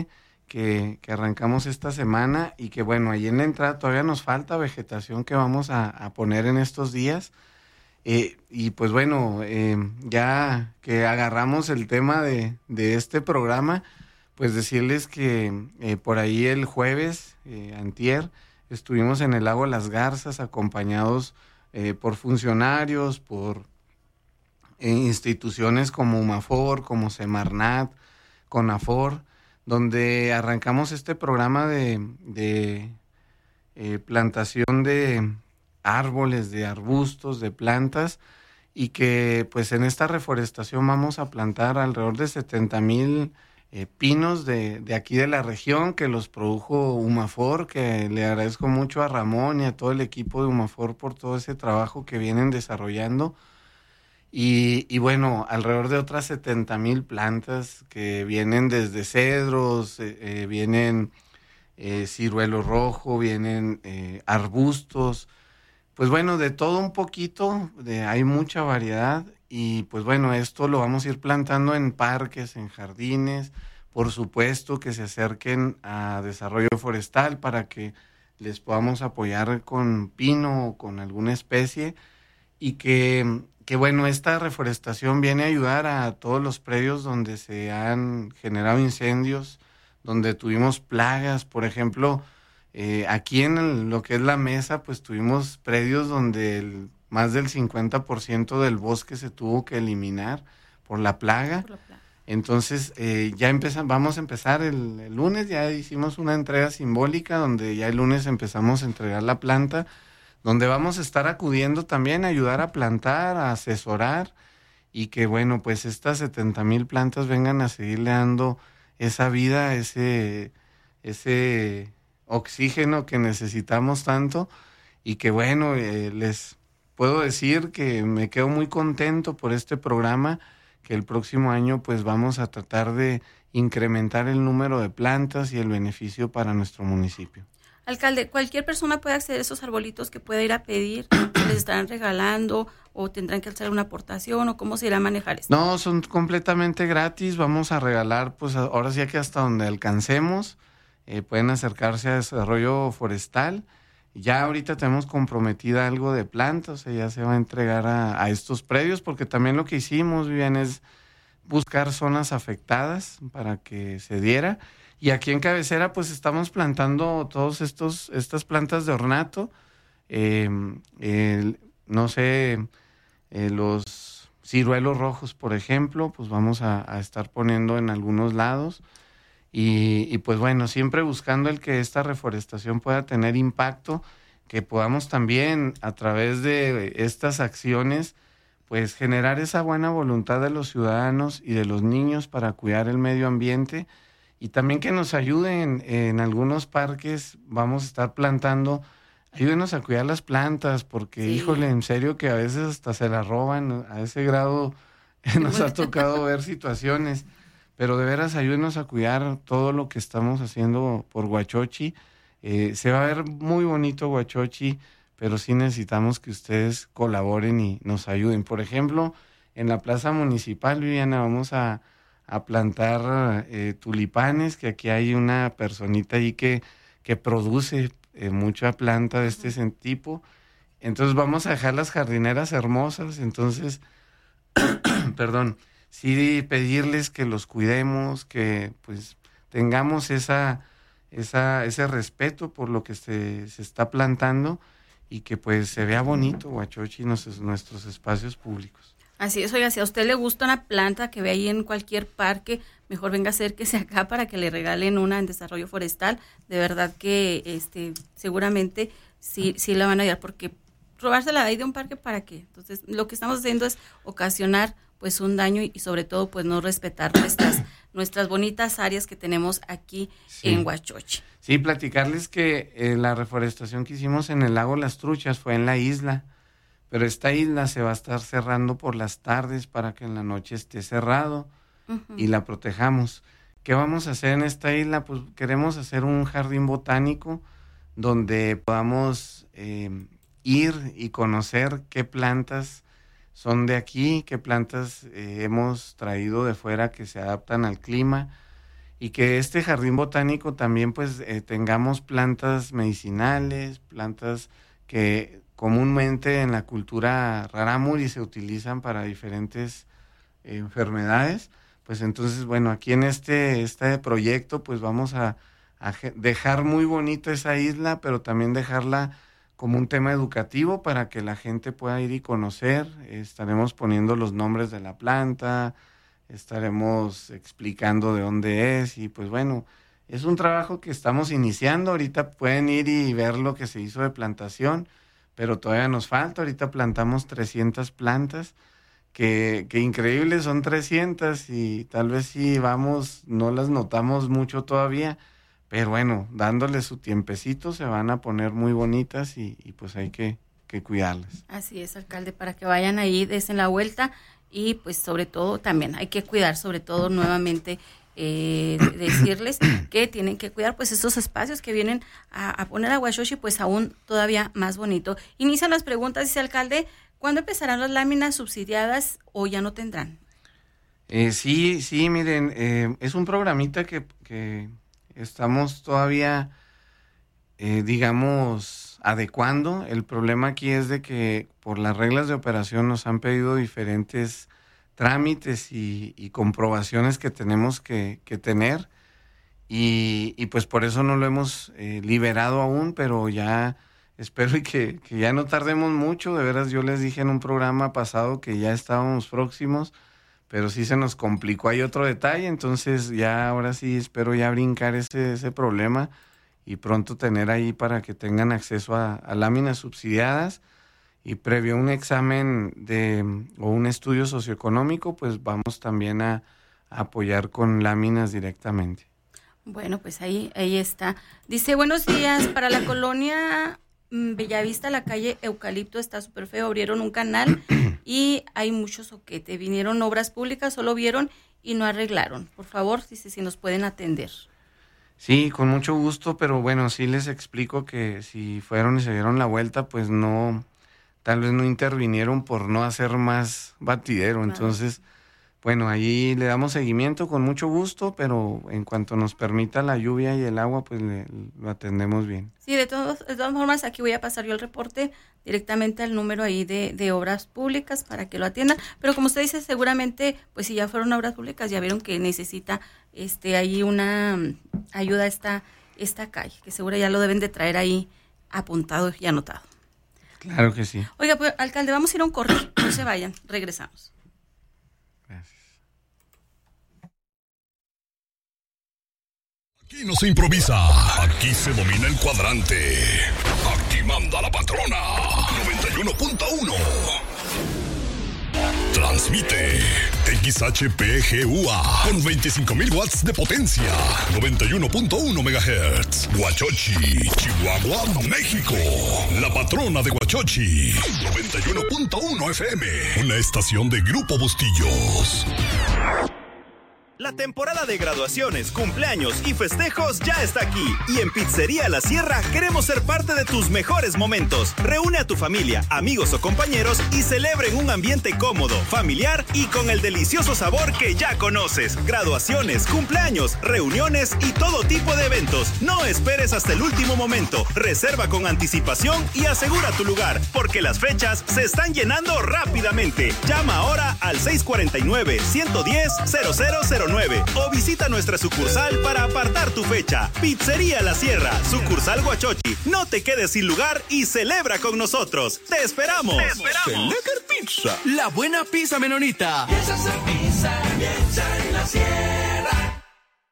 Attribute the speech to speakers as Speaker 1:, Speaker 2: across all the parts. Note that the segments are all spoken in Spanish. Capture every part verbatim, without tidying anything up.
Speaker 1: que, que arrancamos esta semana y que bueno, ahí en la entrada todavía nos falta vegetación que vamos a, a poner en estos días. Eh, y pues bueno, eh, ya que agarramos el tema de, de este programa, pues decirles que eh, por ahí el jueves, eh, antier, estuvimos en el lago Las Garzas acompañados eh, por funcionarios, por eh, instituciones como UMAFOR, como Semarnat, CONAFOR, donde arrancamos este programa de, de eh, plantación de árboles, de arbustos, de plantas, y que pues en esta reforestación vamos a plantar alrededor de setenta mil eh, pinos de, de aquí de la región, que los produjo UMAFOR, que le agradezco mucho a Ramón y a todo el equipo de UMAFOR por todo ese trabajo que vienen desarrollando. Y, y bueno, alrededor de otras setenta mil plantas que vienen desde cedros, eh, eh, vienen eh, ciruelo rojo, vienen eh, arbustos, pues bueno, de todo un poquito, de, hay mucha variedad y pues bueno, esto lo vamos a ir plantando en parques, en jardines, por supuesto que se acerquen a desarrollo forestal para que les podamos apoyar con pino o con alguna especie y que, que bueno, esta reforestación viene a ayudar a todos los predios donde se han generado incendios, donde tuvimos plagas, por ejemplo. Eh, aquí en el- lo que es la mesa, pues tuvimos predios donde el- más del cincuenta por ciento del bosque se tuvo que eliminar por la plaga.
Speaker 2: Por la plaga.
Speaker 1: Entonces, eh, ya empezamos, vamos a empezar el, el lunes, ya hicimos una entrega simbólica donde ya el lunes empezamos a entregar la planta, donde vamos a estar acudiendo también a ayudar a plantar, a asesorar y que bueno, pues estas setenta mil plantas vengan a seguirle dando esa vida, ese, ese oxígeno que necesitamos tanto y que bueno, eh, les puedo decir que me quedo muy contento por este programa, que el próximo año pues vamos a tratar de incrementar el número de plantas y el beneficio para nuestro municipio.
Speaker 2: Alcalde, ¿cualquier persona puede acceder a esos arbolitos que pueda ir a pedir? ¿Se les estarán regalando o tendrán que hacer una aportación o cómo se irá a manejar esto?
Speaker 1: No, son completamente gratis, vamos a regalar pues ahora sí que hasta donde alcancemos, eh, pueden acercarse a desarrollo forestal. Ya ahorita tenemos comprometida algo de plantas, o sea, ya se va a entregar a, a estos predios, porque también lo que hicimos, Vivian, es buscar zonas afectadas para que se diera. Y aquí en Cabecera, pues estamos plantando todos estos, estas plantas de ornato, eh, el- no sé, eh, los ciruelos rojos, por ejemplo, pues vamos a, a estar poniendo en algunos lados. Y, y pues bueno, siempre buscando el que esta reforestación pueda tener impacto, que podamos también a través de estas acciones, pues generar esa buena voluntad de los ciudadanos y de los niños para cuidar el medio ambiente y también que nos ayuden en algunos parques, vamos a estar plantando, ayúdenos a cuidar las plantas, porque
Speaker 2: Sí.
Speaker 1: híjole, en serio que a veces hasta se las roban, a ese grado nos ha tocado ver situaciones. Pero de veras ayúdenos a cuidar todo lo que estamos haciendo por Huachochi. Eh, se va a ver muy bonito Huachochi, pero sí necesitamos que ustedes colaboren y nos ayuden. Por ejemplo, en la plaza municipal, Viviana, vamos a, a plantar eh, tulipanes, que aquí hay una personita ahí que, que produce eh, mucha planta de este
Speaker 2: Ujú.
Speaker 1: tipo. Entonces vamos a dejar las jardineras hermosas, entonces perdón, sí pedirles que los cuidemos, que pues tengamos esa, esa, ese respeto por lo que se, se está plantando y que pues se vea bonito Huachochi y nuestros, nuestros espacios públicos.
Speaker 2: Así es, oiga, si a usted le gusta una planta que ve ahí en cualquier parque, mejor venga, acérquese acá para que le regalen una en desarrollo forestal. De verdad que este seguramente sí, sí la van a ayudar, porque robársela de ahí de un parque, ¿para qué? Entonces, lo que estamos haciendo es ocasionar pues un daño y, y sobre todo pues no respetar nuestras nuestras bonitas áreas que tenemos aquí en
Speaker 1: Sí,
Speaker 2: Huachochi.
Speaker 1: sí, platicarles que eh, la reforestación que hicimos en el lago Las Truchas fue en la isla, pero esta isla se va a estar cerrando por las tardes para que en la noche esté cerrado y
Speaker 2: Ujú.
Speaker 1: la protejamos. ¿Qué vamos a hacer en esta isla? Pues queremos hacer un jardín botánico donde podamos eh, ir y conocer qué plantas son de aquí, qué plantas eh, hemos traído de fuera que se adaptan al clima y que este jardín botánico también pues eh, tengamos plantas medicinales, plantas que comúnmente en la cultura rarámuri se utilizan para diferentes eh, enfermedades. Pues entonces, bueno, aquí en este, este proyecto pues vamos a, a dejar muy bonita esa isla, pero también dejarla como un tema educativo para que la gente pueda ir y conocer. Estaremos poniendo los nombres de la planta, estaremos explicando de dónde es y pues bueno, es un trabajo que estamos iniciando. Ahorita pueden ir y ver lo que se hizo de plantación, pero todavía nos falta. Ahorita plantamos trescientas plantas, que, que increíbles, son trescientas y tal vez si vamos, no las notamos mucho todavía, pero bueno, dándole su tiempecito se van a poner muy bonitas y, y pues hay que, que cuidarlas.
Speaker 2: Así es, alcalde, para que vayan ahí, desen la vuelta. Y pues sobre todo también hay que cuidar, sobre todo nuevamente eh, decirles que tienen que cuidar pues estos espacios que vienen a, a poner a Huachochi pues aún todavía más bonito. Inician las preguntas, dice alcalde, ¿cuándo empezarán las láminas subsidiadas o ya no tendrán?
Speaker 1: Eh, sí, sí, miren, eh, es un programita que, que estamos todavía, eh, digamos, adecuando. El problema aquí es de que por las reglas de operación nos han pedido diferentes trámites y, y comprobaciones que tenemos que, que tener y, y pues por eso no lo hemos eh, liberado aún, pero ya espero y que, que ya no tardemos mucho. De veras, yo les dije en un programa pasado que ya estábamos próximos, pero sí se nos complicó. Hay otro detalle, entonces ya ahora sí espero ya brincar ese, ese problema y pronto tener ahí para que tengan acceso a, a láminas subsidiadas y previo a un examen de o un estudio socioeconómico, pues vamos también a, a apoyar con láminas directamente.
Speaker 2: Bueno, pues ahí, ahí está. Dice, buenos días, para la colonia Bellavista, la calle Eucalipto está súper feo, abrieron un canal y hay mucho soquete, vinieron obras públicas, solo vieron y no arreglaron. Por favor, dice, si nos pueden atender.
Speaker 1: Sí, con mucho gusto, pero bueno, sí les explico que si fueron y se dieron la vuelta, pues no, tal vez no intervinieron por no hacer más batidero. Entonces, bueno, ahí le damos seguimiento con mucho gusto, pero en cuanto nos permita la lluvia y el agua, pues le, lo atendemos bien.
Speaker 2: Sí, de, todos, de todas formas, aquí voy a pasar yo el reporte directamente al número ahí de, de obras públicas para que lo atiendan, pero como usted dice, seguramente, pues si ya fueron obras públicas, ya vieron que necesita este ahí una ayuda a esta, esta calle, que seguro ya lo deben de traer ahí apuntado y anotado.
Speaker 1: Claro que sí.
Speaker 2: Oiga, pues, alcalde, vamos a ir a un corte, no se vayan, regresamos.
Speaker 1: Gracias.
Speaker 3: Aquí no se improvisa, aquí se domina el cuadrante. Aquí manda la patrona. noventa y uno punto uno. Transmite X H P G U A con veinticinco mil watts de potencia. noventa y uno punto uno megahertz. Huachochi, Chihuahua, México. La patrona de Huachochi. noventa y uno punto uno F M. Una estación de Grupo Bustillos.
Speaker 4: La temporada de graduaciones, cumpleaños y festejos ya está aquí. Y en Pizzería La Sierra queremos ser parte de tus mejores momentos. Reúne a tu familia, amigos o compañeros y celebra en un ambiente cómodo, familiar y con el delicioso sabor que ya conoces. Graduaciones, cumpleaños, reuniones y todo tipo de eventos. No esperes hasta el último momento. Reserva con anticipación y asegura tu lugar, porque las fechas se están llenando rápidamente. Llama ahora al seis cuatro nueve, uno uno cero, cero cero cero nueve o visita nuestra sucursal para apartar tu fecha. Pizzería La Sierra, sucursal Huachochi. No te quedes sin lugar y celebra con nosotros. ¡Te esperamos! ¡Te esperamos!
Speaker 5: ¡Qué lecker pizza! La buena pizza menonita.
Speaker 6: Piensa en pizza, piensa en La Sierra.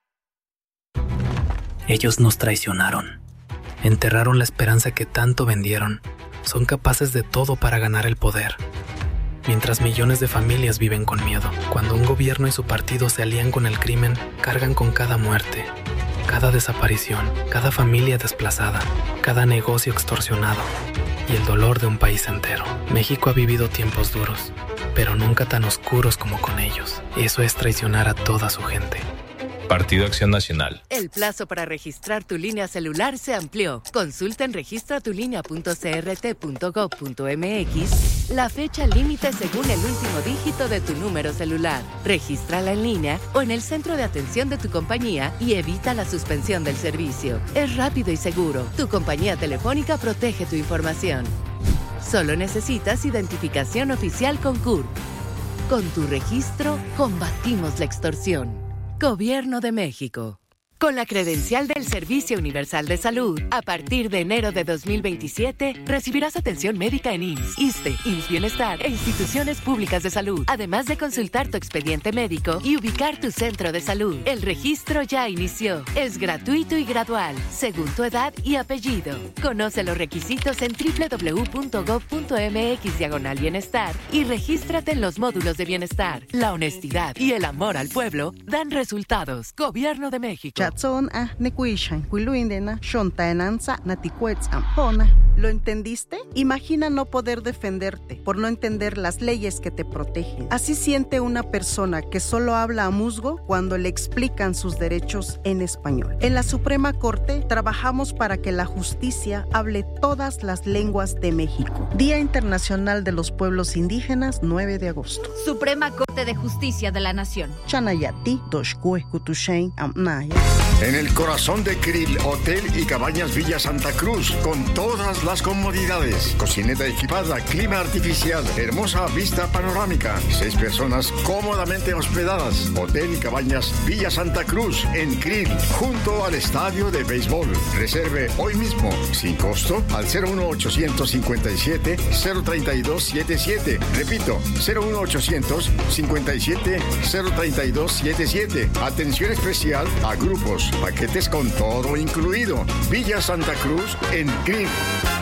Speaker 7: Ellos nos traicionaron. Enterraron la esperanza que tanto vendieron. Son capaces de todo para ganar el poder. Mientras millones de familias viven con miedo. Cuando un gobierno y su partido se alían con el crimen, cargan con cada muerte, cada desaparición, cada familia desplazada, cada negocio extorsionado y el dolor de un país entero. México ha vivido tiempos duros, pero nunca tan oscuros como con ellos. Eso es traicionar a toda su gente.
Speaker 8: Partido Acción Nacional.
Speaker 9: El plazo para registrar tu línea celular se amplió. Consulta en registra tu línea punto c r t punto gov punto m x la fecha límite según el último dígito de tu número celular. Regístrala en línea o en el centro de atención de tu compañía y evita la suspensión del servicio. Es rápido y seguro. Tu compañía telefónica protege tu información. Solo necesitas identificación oficial con C U R P. Con tu registro, combatimos la extorsión. Gobierno de México. Con la credencial del Servicio Universal de Salud, a partir de enero de dos mil veintisiete, recibirás atención médica en I M S S, ISSSTE, I M S S Bienestar e instituciones públicas de salud, además de consultar tu expediente médico y ubicar tu centro de salud. El registro ya inició. Es gratuito y gradual, según tu edad y apellido. Conoce los requisitos en doble u doble u doble u punto gov punto m x diagonal bienestar y regístrate en los módulos de bienestar. La honestidad y el amor al pueblo dan resultados. Gobierno de México.
Speaker 10: ¿Lo entendiste? Imagina no poder defenderte por no entender las leyes que te protegen. Así siente una persona que solo habla a musgo cuando le explican sus derechos en español. En la Suprema Corte trabajamos para que la justicia hable todas las lenguas de México. Día Internacional de los Pueblos Indígenas, nueve de agosto.
Speaker 11: Suprema Corte de Justicia de la Nación.
Speaker 10: Chanayati, Doshkue, Kutushain, Amnaya.
Speaker 12: En el corazón de Krill, Hotel y Cabañas Villa Santa Cruz, con todas las comodidades, cocineta equipada, clima artificial, hermosa vista panorámica, seis personas cómodamente hospedadas. Hotel y Cabañas Villa Santa Cruz, en Krill, junto al estadio de béisbol. Reserve hoy mismo, sin costo, al cero uno ochocientos cincuenta y siete cero treinta y dos setenta y siete. Repito, cero uno ochocientos cincuenta y siete cero treinta y dos setenta y siete. Atención especial a grupos, paquetes con todo incluido. Villa Santa Cruz en Krill.